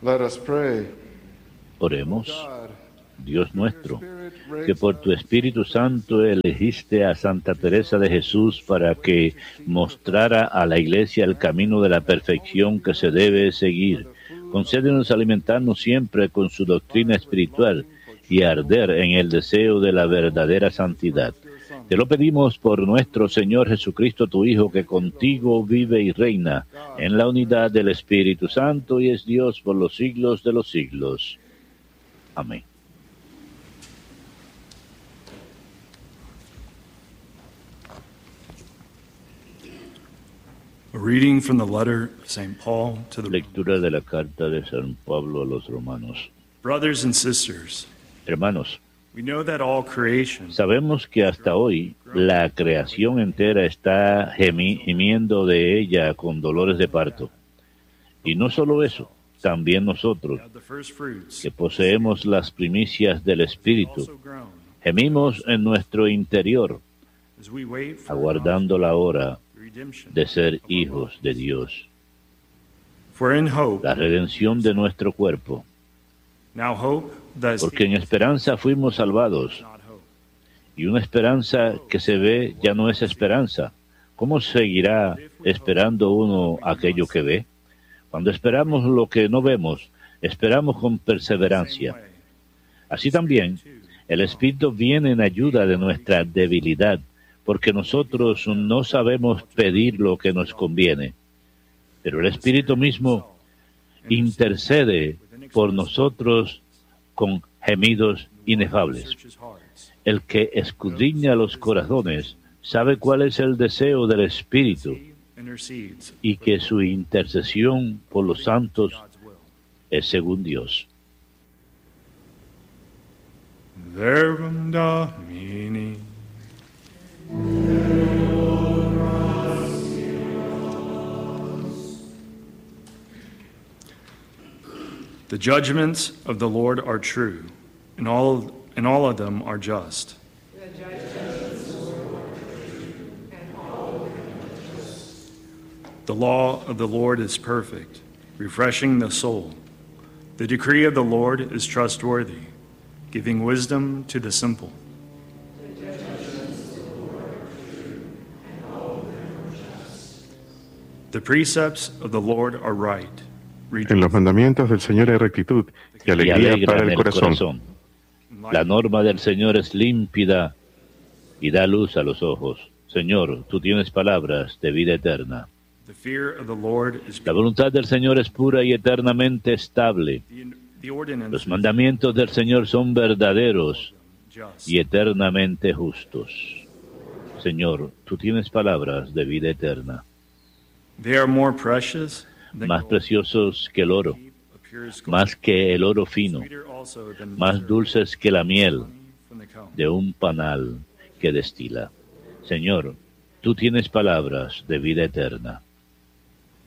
Let us pray. Oremos. God, Dios nuestro, Spirit que raised por tu Espíritu Santo elegiste a Santa Teresa de Jesús para que mostrara a la Iglesia el camino de la perfección que se debe seguir. Concédenos alimentarnos siempre con su doctrina espiritual y arder en el deseo de la verdadera santidad. Te lo pedimos por nuestro Señor Jesucristo, tu Hijo, que contigo vive y reina en la unidad del Espíritu Santo y es Dios por los siglos de los siglos. Amén. A reading from the letter of St. Paul to the Lectura de la carta de San Pablo a los romanos. brothers and sisters. Hermanos, We know that all creation sabemos que hasta hoy la creación entera está gimiendo de ella con dolores de parto. Y no solo eso, también nosotros, have the first fruits que poseemos las primicias del Espíritu, also grown gemimos en nuestro interior, as we wait for aguardando la hora redemption. de ser hijos de Dios, For in hope, la redención de nuestro cuerpo, now hope that is porque en esperanza fuimos salvados. not hope. Y una esperanza que se ve ya no es esperanza. ¿Cómo seguirá esperando uno aquello que ve? Cuando esperamos lo que no vemos, esperamos con perseverancia. Así también, el Espíritu viene en ayuda de nuestra debilidad, porque nosotros no sabemos pedir lo que nos conviene. Pero el Espíritu mismo intercede por nosotros con gemidos inefables. Searches hearts. El que escudriña los corazones sabe cuál es el deseo del Espíritu Intercedes y que su intercesión por los santos God's will. es según Dios. Verbum Domini. The judgments of the Lord are true, and all of them are just. The law of the Lord is perfect, refreshing the soul. The decree of the Lord is trustworthy, giving wisdom to the simple. The precepts of the Lord are right, En los mandamientos del Señor hay rectitud y Y alegría para alegran el corazón. La norma del Señor es límpida y da luz a los ojos. Señor, tú tienes palabras de vida eterna. The fear of the Lord is La voluntad del Señor es pura y eternamente estable. the ordinance Los mandamientos del Señor son verdaderos just. y eternamente justos. Señor, tú tienes palabras de vida eterna, They are more precious than más gold, preciosos que el oro, a purest gold, más que el oro fino, sweeter also than más bitter dulces que la miel honey from the comb. de un panal que destila. Señor, tú tienes palabras de vida eterna.